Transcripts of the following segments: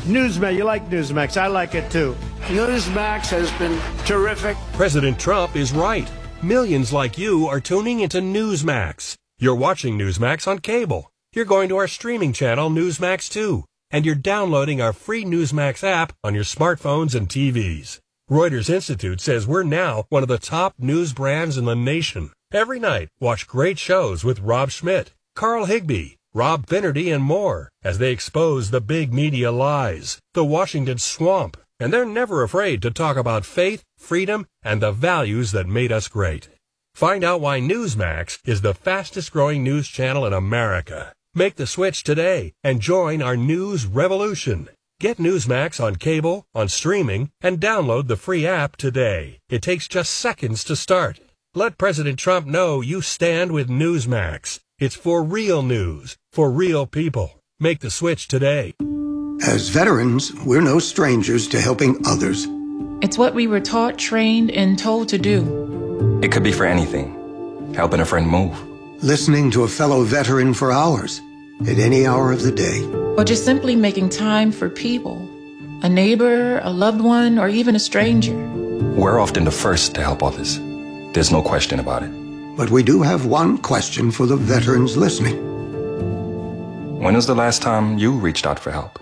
Newsmax, you like Newsmax. I like it too. Newsmax has been terrific. President Trump is right. Millions like you are tuning into Newsmax. You're watching Newsmax on cable. You're going to our streaming channel, Newsmax 2. And you're downloading our free Newsmax app on your smartphones and TVs. Reuters Institute says we're now one of the top news brands in the nation. Every night, watch great shows with Rob Schmidt, Carl Higbie, Rob Finnerty, and more as they expose the big media lies, the Washington swamp, and they're never afraid to talk about faith, freedom, and the values that made us great. Find out why Newsmax is the fastest-growing news channel in America. Make the switch today and join our news revolution. Get Newsmax on cable, on streaming, and download the free app today. It takes just seconds to start. Let President Trump know you stand with Newsmax. It's for real news, for real people. Make the switch today. As veterans, we're no strangers to helping others. It's what we were taught, trained, and told to do. It could be for anything. Helping a friend move. Listening to a fellow veteran for hours, at any hour of the day. Or just simply making time for people. A neighbor, a loved one, or even a stranger. We're often the first to help others. There's no question about it. But we do have one question for the veterans listening. When was the last time you reached out for help?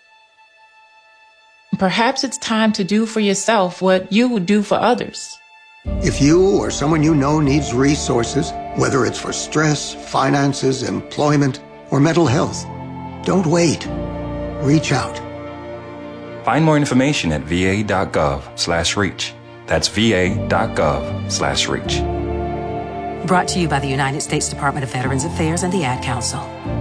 Perhaps it's time to do for yourself what you would do for others. If you or someone you know needs resources, whether it's for stress, finances, employment, or mental health, don't wait. Reach out. Find more information at va.gov/reach. That's va.gov/reach. Brought to you by the United States Department of Veterans Affairs and the Ad Council.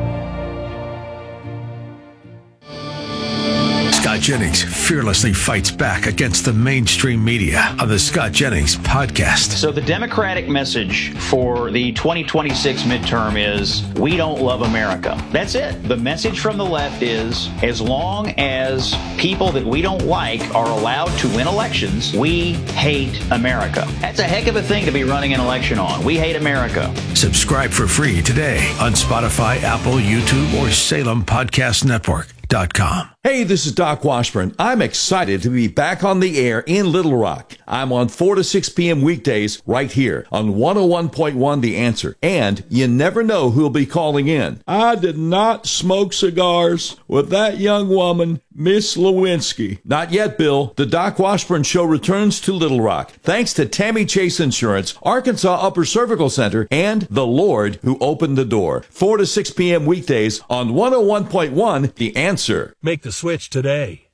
Scott Jennings fearlessly fights back against the mainstream media on the Scott Jennings podcast. So the Democratic message for the 2026 midterm is, we don't love America. That's it. The message from the left is, as long as people that we don't like are allowed to win elections, we hate America. That's a heck of a thing to be running an election on. We hate America. Subscribe for free today on Spotify, Apple, YouTube, or SalemPodcastNetwork.com. Hey, this is Doc Washburn. I'm excited to be back on the air in Little Rock. I'm on 4 to 6 p.m. weekdays right here on 101.1 The Answer. And you never know who'll be calling in. I did not smoke cigars with that young woman, Miss Lewinsky. Not yet, Bill. The Doc Washburn Show returns to Little Rock, thanks to Tammy Chase Insurance, Arkansas Upper Cervical Center, and the Lord who opened the door. 4 to 6 p.m. weekdays on 101.1 The Answer. Make the switch today.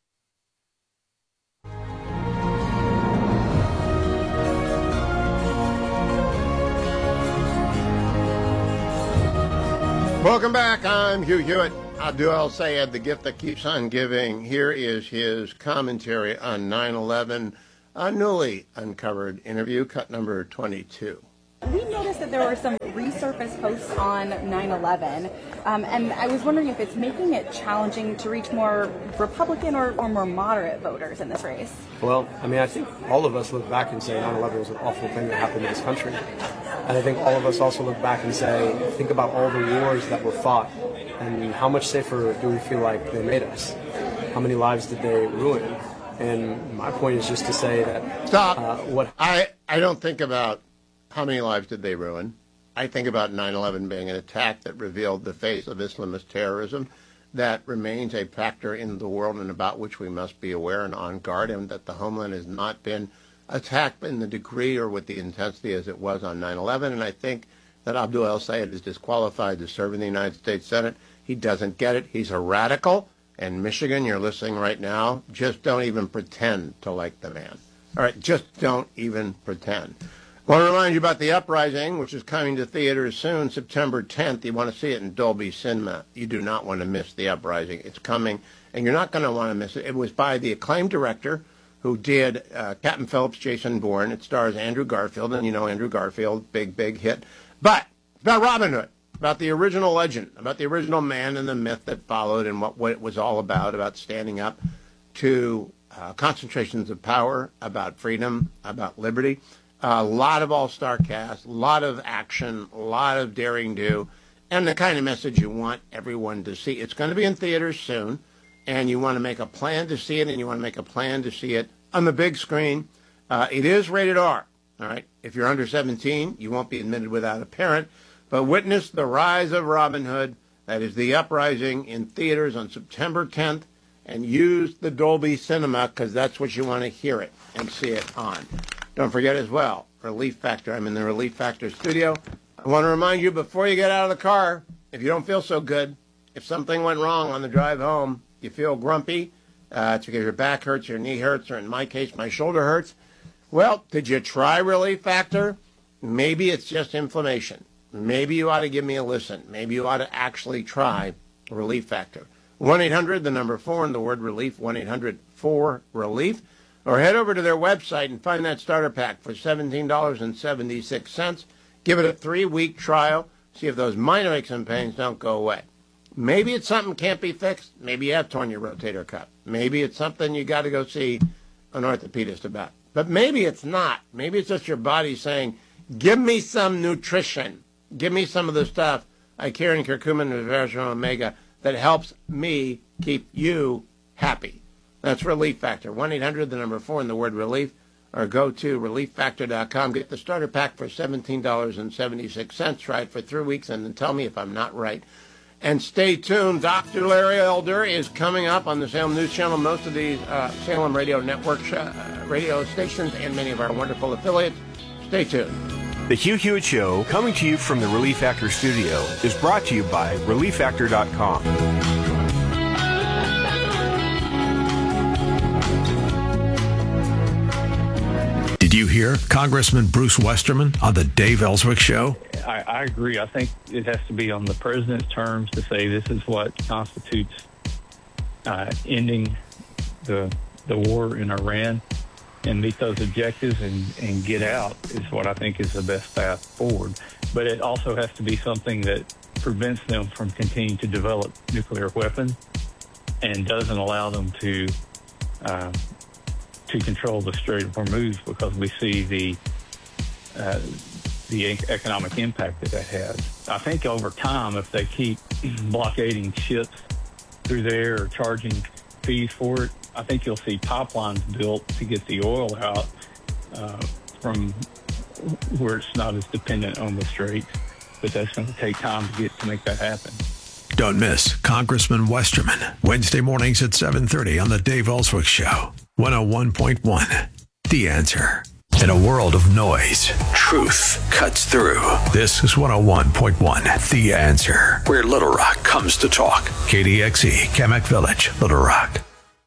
Welcome back. I'm Hugh Hewitt. Abdul El-Sayed, the gift that keeps on giving. Here is his commentary on 9/11, a newly uncovered interview, cut number 22. We noticed that there were some resurfaced posts on 9/11, and I was wondering if it's making it challenging to reach more Republican or more moderate voters in this race. Well, I mean, I think all of us look back and say 9/11 was an awful thing that happened in this country. And I think all of us also look back and say, think about all the wars that were fought, and how much safer do we feel like they made us? How many lives did they ruin? And my point is just to say that... Stop. I don't think about how many lives did they ruin. I think about 9/11 being an attack that revealed the face of Islamist terrorism that remains a factor in the world and about which we must be aware and on guard, and that the homeland has not been attacked in the degree or with the intensity as it was on 9/11. And I think that Abdul El-Sayed is disqualified to serve in the United States Senate. He doesn't get it. He's a radical. And Michigan, you're listening right now, just don't even pretend to like the man. All right, just don't even pretend. I want to remind you about The Uprising, which is coming to theaters soon, September 10th. You want to see it in Dolby Cinema. You do not want to miss The Uprising. It's coming, and you're not going to want to miss it. It was by the acclaimed director who did Captain Phillips, Jason Bourne. It stars Andrew Garfield, and you know Andrew Garfield, big, big hit. But it's about Robin Hood, about the original legend, about the original man and the myth that followed and what it was all about standing up to concentrations of power, about freedom, about liberty. A lot of all-star cast, a lot of action, a lot of daring do, and the kind of message you want everyone to see. It's going to be in theaters soon, and you want to make a plan to see it, and you want to make a plan to see it on the big screen, it is rated R. All right. If you're under 17, you won't be admitted without a parent. But witness the rise of Robin Hood. That is The Uprising in theaters on September 10th. And use the Dolby Cinema because that's what you want to hear it and see it on. Don't forget as well, Relief Factor. I'm in the Relief Factor studio. I want to remind you before you get out of the car, if you don't feel so good, if something went wrong on the drive home, you feel grumpy, it's because your back hurts, your knee hurts, or in my case, my shoulder hurts. Well, did you try Relief Factor? Maybe it's just inflammation. Maybe you ought to give me a listen. Maybe you ought to actually try Relief Factor. 1-800, the number 4, and the word relief, 1-800-4-RELIEF. Or head over to their website and find that starter pack for $17.76. Give it a 3-week trial. See if those minor aches and pains don't go away. Maybe it's something can't be fixed. Maybe you have torn your rotator cuff. Maybe it's something you got to go see an orthopedist about. But maybe it's not. Maybe it's just your body saying, give me some nutrition. Give me some of the stuff, Icarian, curcumin, and resveratrol omega, that helps me keep you happy. That's Relief Factor. 1-800, the number 4, and the word relief. Or go to relieffactor.com. Get the starter pack for $17.76. Try it for 3 weeks and then tell me if I'm not right. And stay tuned. Dr. Larry Elder is coming up on the Salem News Channel, most of these Salem Radio Network radio stations, and many of our wonderful affiliates. Stay tuned. The Hugh Hewitt Show, coming to you from the Relief Factor studio, is brought to you by ReliefFactor.com. Did you hear Congressman Bruce Westerman on the Dave Ellswick Show? I agree. I think it has to be on the president's terms to say this is what constitutes ending the war in Iran and meet those objectives and get out is what I think is the best path forward. But it also has to be something that prevents them from continuing to develop nuclear weapons and doesn't allow them to control the Strait of Hormuz, because we see the economic impact that has. I think over time, if they keep blockading ships through there or charging fees for it, I think you'll see pipelines built to get the oil out from where it's not as dependent on the Strait. But that's going to take time to make that happen. Don't miss Congressman Westerman, Wednesday mornings at 7:30 on the Dave Ellswick Show. 101.1, The Answer. In a world of noise, truth cuts through. This is 101.1, The Answer, where Little Rock comes to talk. KDXE, Kamak Village, Little Rock.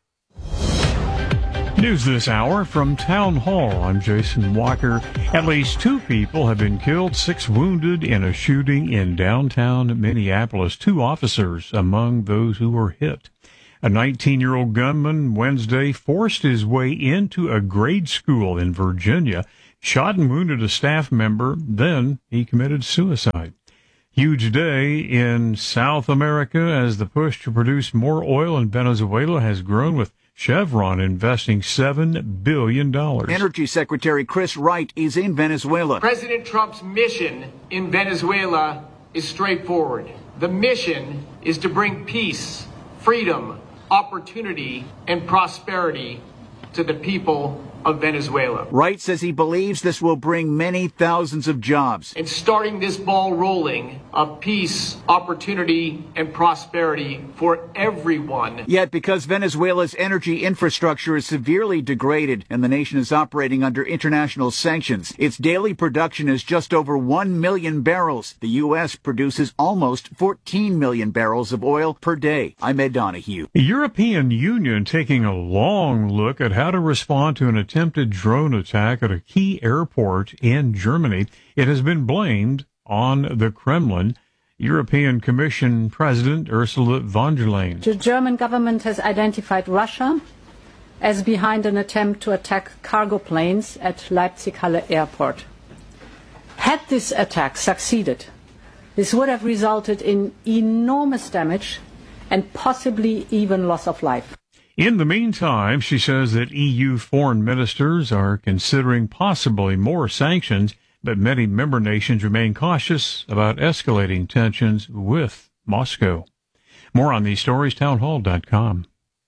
News this hour from Town Hall. I'm Jason Walker. At least 2 people have been killed, 6 wounded in a shooting in downtown Minneapolis. 2 officers among those who were hit. A 19-year-old gunman Wednesday forced his way into a grade school in Virginia, shot and wounded a staff member, then he committed suicide. Huge day in South America as the push to produce more oil in Venezuela has grown, with Chevron investing $7 billion. Energy Secretary Chris Wright is in Venezuela. President Trump's mission in Venezuela is straightforward. The mission is to bring peace, freedom, opportunity, and prosperity to the people of Venezuela. Wright says he believes this will bring many thousands of jobs. And starting this ball rolling of peace, opportunity, and prosperity for everyone. Yet because Venezuela's energy infrastructure is severely degraded and the nation is operating under international sanctions, its daily production is just over 1 million barrels. The U.S. produces almost 14 million barrels of oil per day. I'm Ed Donahue. The European Union taking a long look at how to respond to an attempted drone attack at a key airport in Germany. It has been blamed on the Kremlin. European Commission President Ursula von der Leyen. The German government has identified Russia as behind an attempt to attack cargo planes at Leipzig-Halle Airport. Had this attack succeeded, this would have resulted in enormous damage and possibly even loss of life. In the meantime, she says that EU foreign ministers are considering possibly more sanctions, but many member nations remain cautious about escalating tensions with Moscow. More on these stories, townhall.com.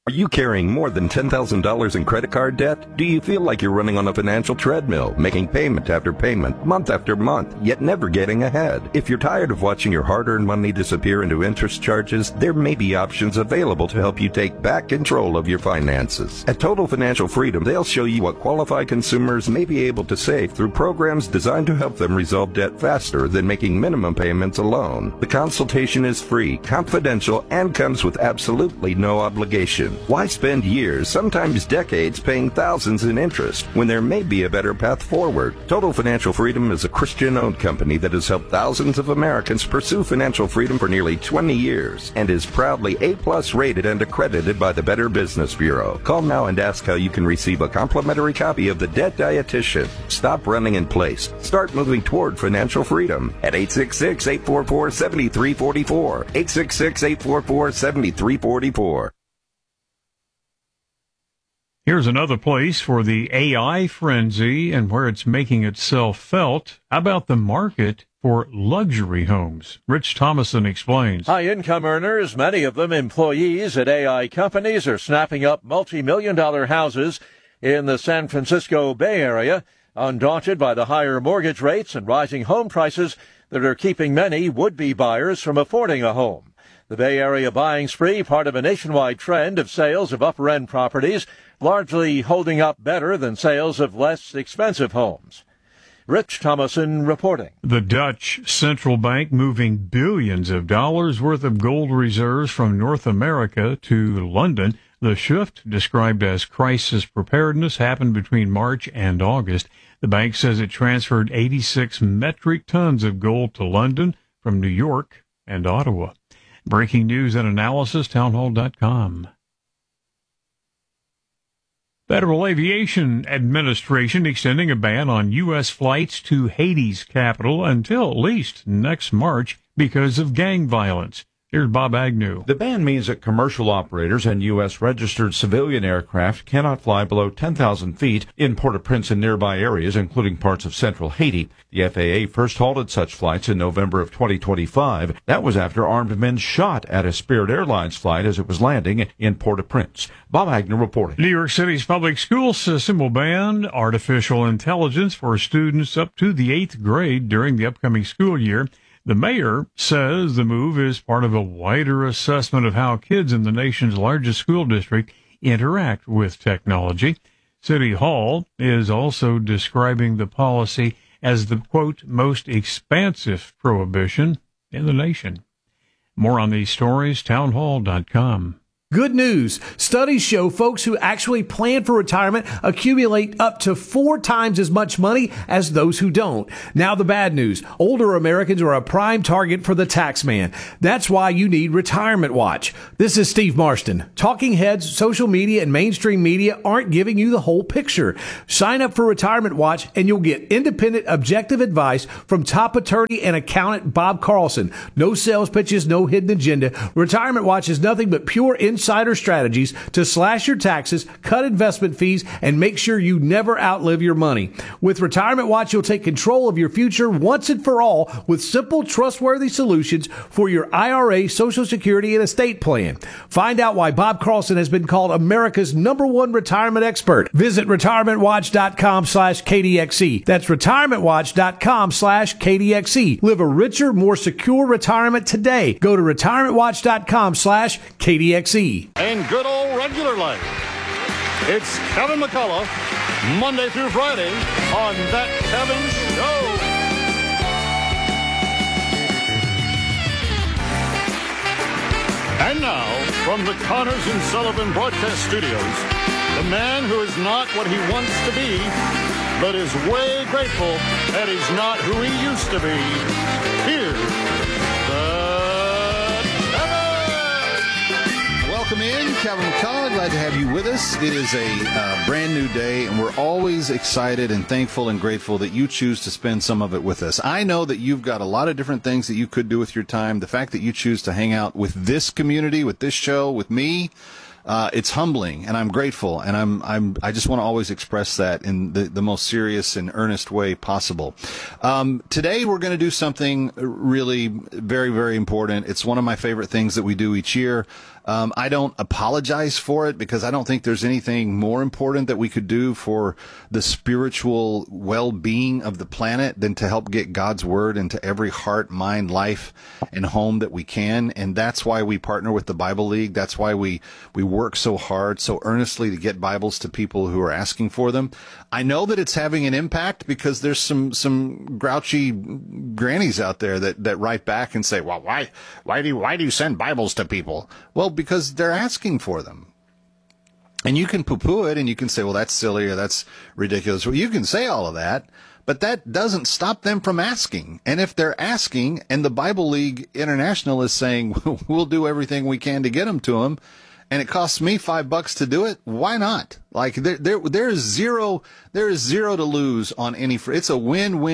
Are you carrying more than $10,000 in credit card debt? Do you feel like you're running on a financial treadmill, making payment after payment, month after month, yet never getting ahead? If you're tired of watching your hard-earned money disappear into interest charges, there may be options available to help you take back control of your finances. At Total Financial Freedom, they'll show you what qualified consumers may be able to save through programs designed to help them resolve debt faster than making minimum payments alone. The consultation is free, confidential, and comes with absolutely no obligation. Why spend years, sometimes decades, paying thousands in interest when there may be a better path forward? Total Financial Freedom is a Christian-owned company that has helped thousands of Americans pursue financial freedom for nearly 20 years and is proudly A+ rated and accredited by the Better Business Bureau. Call now and ask how you can receive a complimentary copy of The Debt Dietitian. Stop running in place. Start moving toward financial freedom at 866-844-7344. 866-844-7344. Here's another place for the AI frenzy and where it's making itself felt. How about the market for luxury homes? Rich Thomason explains. High-income earners, many of them employees at AI companies, are snapping up multi-million-dollar houses in the San Francisco Bay Area, undaunted by the higher mortgage rates and rising home prices that are keeping many would-be buyers from affording a home. The Bay Area buying spree, part of a nationwide trend of sales of upper-end properties, largely holding up better than sales of less expensive homes. Rich Thomason reporting. The Dutch central bank moving billions of dollars worth of gold reserves from North America to London. The shift, described as crisis preparedness, happened between March and August. The bank says it transferred 86 metric tons of gold to London from New York and Ottawa. Breaking news and analysis, townhall.com. Federal Aviation Administration extending a ban on U.S. flights to Haiti's capital until at least next March because of gang violence. Here's Bob Agnew. The ban means that commercial operators and U.S. registered civilian aircraft cannot fly below 10,000 feet in Port-au-Prince and nearby areas, including parts of central Haiti. The FAA first halted such flights in November of 2025. That was after armed men shot at a Spirit Airlines flight as it was landing in Port-au-Prince. Bob Agnew reporting. New York City's public school system will ban artificial intelligence for students up to the 8th grade during the upcoming school year. The mayor says the move is part of a wider assessment of how kids in the nation's largest school district interact with technology. City Hall is also describing the policy as the, quote, most expansive prohibition in the nation. More on these stories, townhall.com. Good news. Studies show folks who actually plan for retirement accumulate up to 4 times as much money as those who don't. Now the bad news. Older Americans are a prime target for the tax man. That's why you need Retirement Watch. This is Steve Marston. Talking heads, social media, and mainstream media aren't giving you the whole picture. Sign up for Retirement Watch and you'll get independent, objective advice from top attorney and accountant Bob Carlson. No sales pitches, no hidden agenda. Retirement Watch is nothing but pure insider strategies to slash your taxes, cut investment fees, and make sure you never outlive your money. With Retirement Watch, you'll take control of your future once and for all with simple, trustworthy solutions for your IRA, Social Security, and estate plan. Find out why Bob Carlson has been called America's #1 retirement expert. Visit retirementwatch.com/KDXE. That's retirementwatch.com/KDXE. Live a richer, more secure retirement today. Go to retirementwatch.com/KDXE. In good old regular life, it's Kevin McCullough, Monday through Friday on That Kevin Show. And now, from the Connors and Sullivan Broadcast Studios, the man who is not what he wants to be, but is way grateful that he's not who he used to be. Here's Welcome in, Kevin McCullough. Glad to have you with us. It is a brand new day, and we're always excited and thankful and grateful that you choose to spend some of it with us. I know that you've got a lot of different things that you could do with your time. The fact that you choose to hang out with this community, with this show, with me, it's humbling, and I'm grateful, and I just want to always express that in the most serious and earnest way possible. Today we're going to do something really very, very important. It's one of my favorite things that we do each year. I don't apologize for it because I don't think there's anything more important that we could do for the spiritual well-being of the planet than to help get God's word into every heart, mind, life, and home that we can. And that's why we partner with the Bible League. That's why we work so hard, so earnestly to get Bibles to people who are asking for them. I know that it's having an impact because there's some grouchy grannies out there that write back and say, well, why do you send Bibles to people? Well, because they're asking for them. And you can poo-poo it and you can say, well, that's silly or that's ridiculous. Well, you can say all of that, but that doesn't stop them from asking. And if they're asking and the Bible League International is saying, we'll do everything we can to get them to them, and it costs me $5 to do it, why not? Like there is zero to lose on any. It's a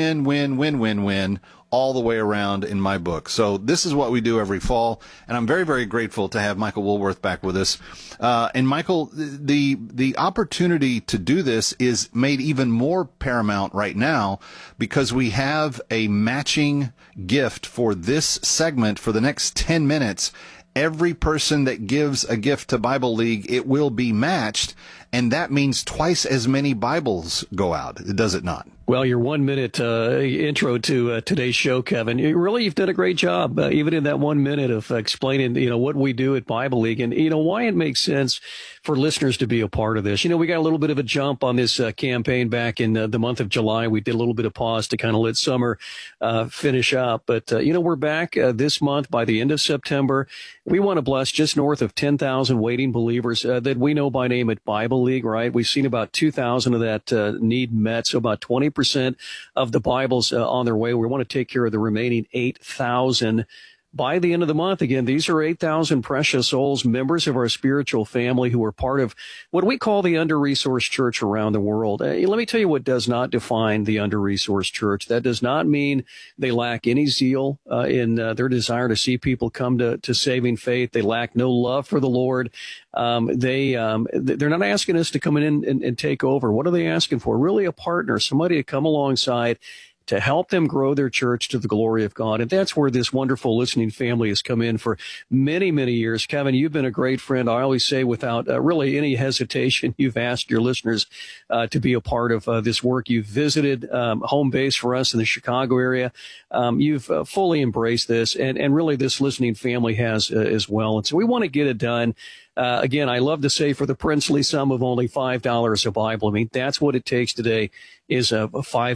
win all the way around in my book. So this is what we do every fall, and I'm very, very grateful to have Michael Woolworth back with us. And Michael, the opportunity to do this is made even more paramount right now because we have a matching gift for this segment for the next 10 minutes. Every person that gives a gift to Bible League, it will be matched, and that means twice as many Bibles go out, does it not? Well, your 1 minute intro to today's show, Kevin, you've done a great job, even in that 1 minute of explaining, what we do at Bible League and, why it makes sense for listeners to be a part of this. We got a little bit of a jump on this campaign back in the month of July. We did a little bit of pause to kind of let summer finish up. But, we're back this month by the end of September. We want to bless just north of 10,000 waiting believers that we know by name at Bible League, right? We've seen about 2,000 of that need met, so about 20% of the Bibles on their way. We want to take care of the remaining 8,000 by the end of the month. Again, these are 8,000 precious souls, members of our spiritual family who are part of what we call the under-resourced church around the world. Let me tell you what does not define the under-resourced church. That does not mean they lack any zeal in their desire to see people come to saving faith. They lack no love for the Lord. They're not asking us to come in and take over. What are they asking for? Really a partner, somebody to come alongside to help them grow their church to the glory of God. And that's where this wonderful listening family has come in for many, many years. Kevin, you've been a great friend. I always say without really any hesitation, you've asked your listeners to be a part of this work. You've visited home base for us in the Chicago area. You've fully embraced this, and really this listening family has as well. And so we want to get it done. Again, I love to say for the princely sum of only $5 a Bible. I mean, that's what it takes today is a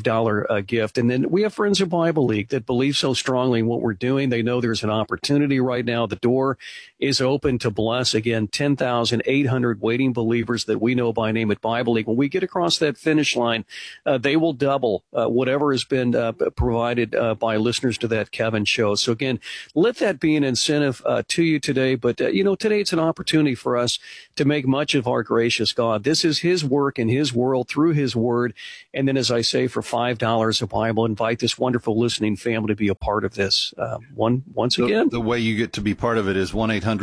$5 gift. And then we have friends at Bible League that believe so strongly in what we're doing. They know there's an opportunity right now. The door is open to bless, again, 10,800 waiting believers that we know by name at Bible League. When we get across that finish line, they will double whatever has been provided by listeners to that Kevin show. So again, let that be an incentive to you today. But, today it's an opportunity for us to make much of our gracious God. This is his work in his world through his word. And then, as I say, for $5 a Bible, invite this wonderful listening family to be a part of this. Once again, the way you get to be part of it is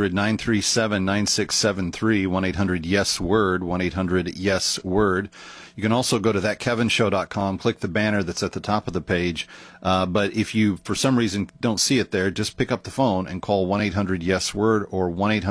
1-800-937-9673, 1-800-YES-WORD, 1-800-YES-WORD. You can also go to thatkevinshow.com, click the banner that's at the top of the page. But if you, for some reason, don't see it there, just pick up the phone and call 1-800-YES-WORD or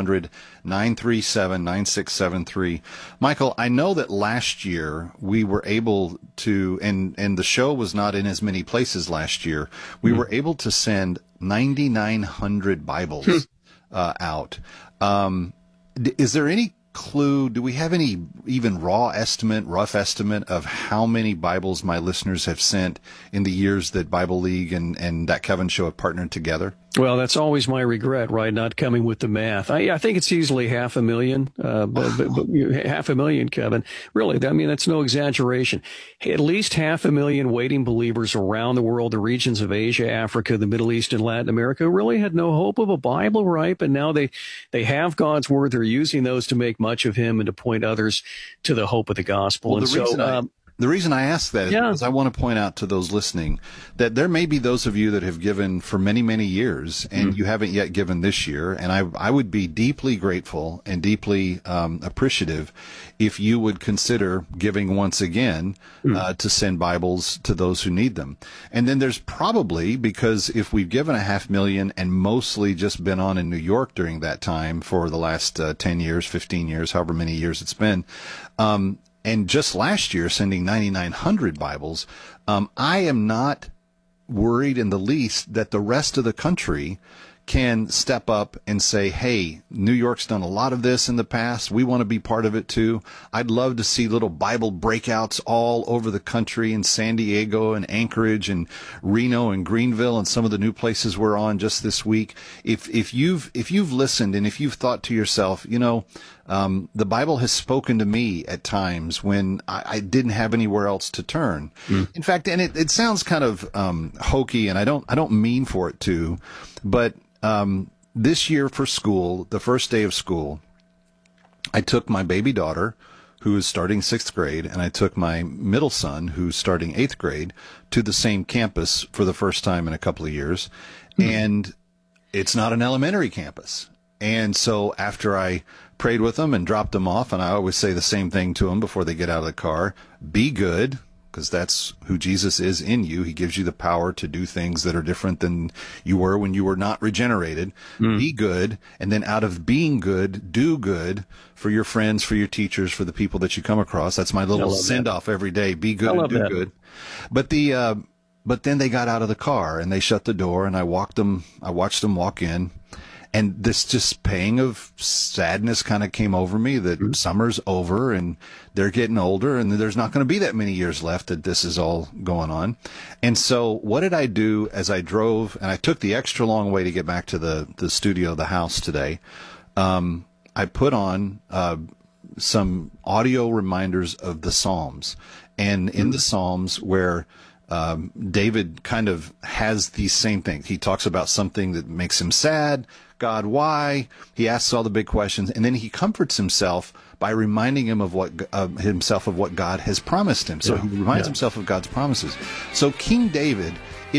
1-800-937-9673. Michael, I know that last year we were able to, and the show was not in as many places last year, we were able to send 9,900 Bibles out. Is there any clue, do we have any even rough estimate of how many Bibles my listeners have sent in the years that Bible League and that Kevin show have partnered together? Well, that's always my regret, right? Not coming with the math. I think it's easily 500,000, but 500,000, Kevin. Really, I mean, that's no exaggeration. At least 500,000 waiting believers around the world, the regions of Asia, Africa, the Middle East, and Latin America, really had no hope of a Bible, right? But now they have God's word. They're using those to make much of him and to point others to the hope of the gospel. Well, The reason I ask that is because I want to point out to those listening that there may be those of you that have given for many, many years, and you haven't yet given this year. And I would be deeply grateful and deeply appreciative if you would consider giving once again to send Bibles to those who need them. And then there's probably, because if we've given $500,000 and mostly just been on in New York during that time for the last 10 years, 15 years, however many years it's been, and just last year sending 9,900 Bibles, I am not worried in the least that the rest of the country can step up and say, hey, New York's done a lot of this in the past. We want to be part of it too. I'd love to see little Bible breakouts all over the country in San Diego and Anchorage and Reno and Greenville and some of the new places we're on just this week. If you've listened and if you've thought to yourself, the Bible has spoken to me at times when I didn't have anywhere else to turn. In fact, and it sounds kind of hokey, and I don't mean for it to, but this year for school, the first day of school, I took my baby daughter, who is starting 6th grade, and I took my middle son, who's starting 8th grade, to the same campus for the first time in a couple of years. And it's not an elementary campus. And so after I prayed with them and dropped them off, and I always say the same thing to them before they get out of the car, be good, because that's who Jesus is in you. He gives you the power to do things that are different than you were when you were not regenerated. Be good, and then out of being good, do good for your friends, for your teachers, for the people that you come across. That's my little send-off every day. Be good and do good. But then they got out of the car, and they shut the door, and I watched them walk in. And this just pang of sadness kind of came over me that summer's over and they're getting older and there's not going to be that many years left that this is all going on. And so what did I do as I drove? And I took the extra long way to get back to the studio, the house today. I put on some audio reminders of the Psalms. And in the Psalms where David kind of has these same things. He talks about something that makes him sad. God, why? He asks all the big questions, and then he comforts himself by reminding him of what God has promised him. So he reminds himself of God's promises. So King David,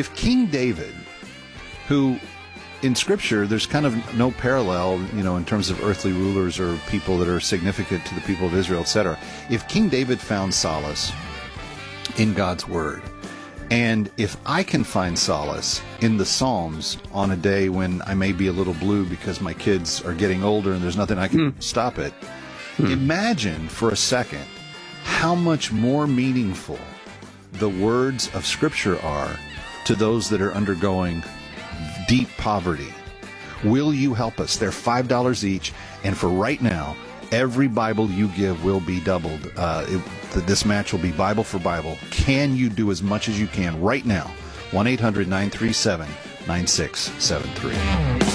who in Scripture there's kind of no parallel, in terms of earthly rulers or people that are significant to the people of Israel, etc. If King David found solace in God's Word, and if I can find solace in the Psalms on a day when I may be a little blue because my kids are getting older and there's nothing I can stop it, imagine for a second how much more meaningful the words of Scripture are to those that are undergoing deep poverty. Will you help us? They're $5 each, and for right now, every Bible you give will be doubled. This match will be Bible for Bible. Can you do as much as you can right now? 1-800-937-9673.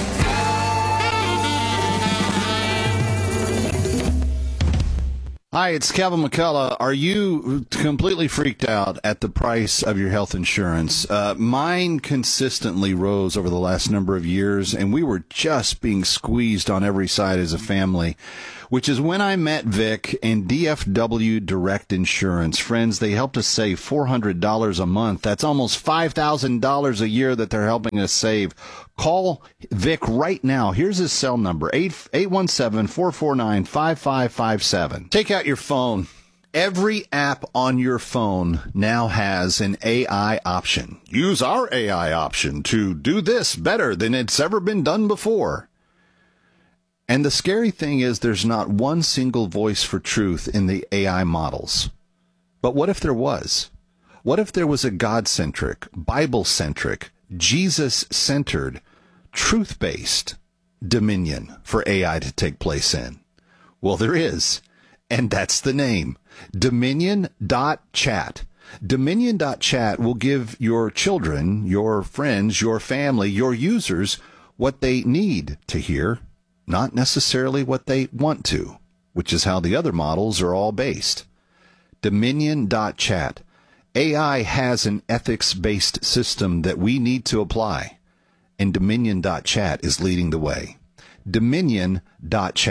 Hi, it's Kevin McCullough. Are you completely freaked out at the price of your health insurance? Mine consistently rose over the last number of years, and we were just being squeezed on every side as a family, which is when I met Vic and DFW Direct Insurance. Friends, they helped us save $400 a month. That's almost $5,000 a year that they're helping us save. Call Vic right now. Here's his cell number, 817-449-5557. Take out your phone. Every app on your phone now has an AI option. Use our AI option to do this better than it's ever been done before. And the scary thing is there's not one single voice for truth in the AI models. But what if there was? What if there was a God-centric, Bible-centric, Jesus-centered, truth-based dominion for AI to take place in? Well, there is. And that's the name. Dominion.chat. Dominion.chat will give your children, your friends, your family, your users what they need to hear, not necessarily what they want to, which is how the other models are all based. Dominion.chat. AI has an ethics-based system that we need to apply, and Dominion.chat is leading the way. Dominion.chat.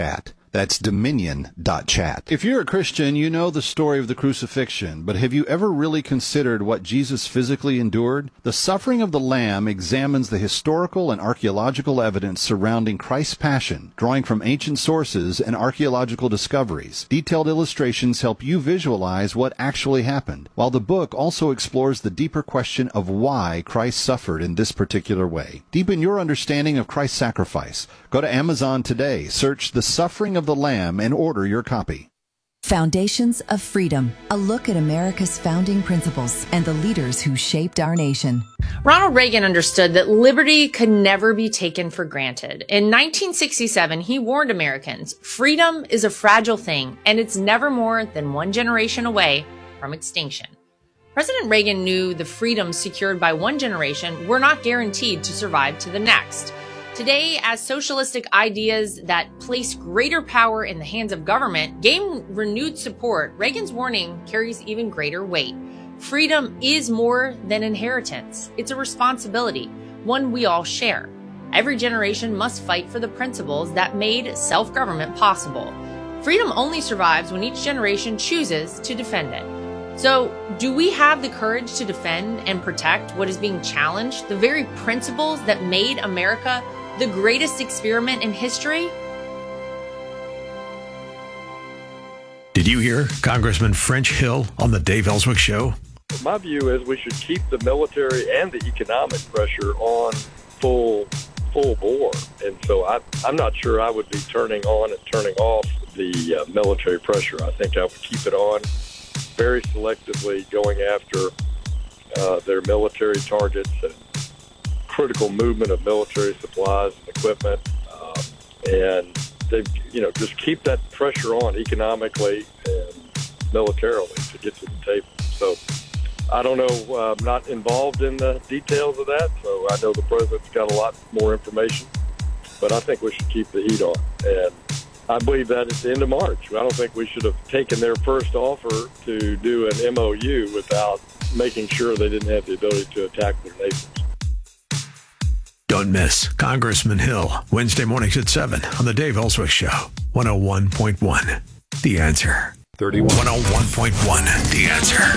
That's dominion.chat. If you're a Christian, you know the story of the crucifixion, but have you ever really considered what Jesus physically endured? The Suffering of the Lamb examines the historical and archaeological evidence surrounding Christ's passion, drawing from ancient sources and archaeological discoveries. Detailed illustrations help you visualize what actually happened, while the book also explores the deeper question of why Christ suffered in this particular way. Deepen your understanding of Christ's sacrifice. Go to Amazon today, search The Suffering of the Lamb, and order your copy. Foundations of Freedom, a look at America's founding principles and the leaders who shaped our nation. Ronald Reagan understood that liberty could never be taken for granted. In 1967, he warned Americans, freedom is a fragile thing, and it's never more than one generation away from extinction. President Reagan knew the freedoms secured by one generation were not guaranteed to survive to the next. Today, as socialistic ideas that place greater power in the hands of government gain renewed support, Reagan's warning carries even greater weight. Freedom is more than inheritance. It's a responsibility, one we all share. Every generation must fight for the principles that made self-government possible. Freedom only survives when each generation chooses to defend it. So, do we have the courage to defend and protect what is being challenged, the very principles that made America the greatest experiment in history? Did you hear Congressman French Hill on the Dave Ellswick Show? My view is we should keep the military and the economic pressure on full bore. And so I'm not sure I would be turning on and turning off the military pressure. I think I would keep it on very selectively, going after their military targets and critical movement of military supplies and equipment, and they, just keep that pressure on economically and militarily to get to the table. So I don't know. I'm not involved in the details of that, so I know the president's got a lot more information, but I think we should keep the heat on. And I believe that at the end of March. I don't think we should have taken their first offer to do an MOU without making sure they didn't have the ability to attack their neighbors. Don't miss Congressman Hill, Wednesday mornings at 7 on the Dave Ellswick Show, 101.1. The Answer. 101.1. The Answer.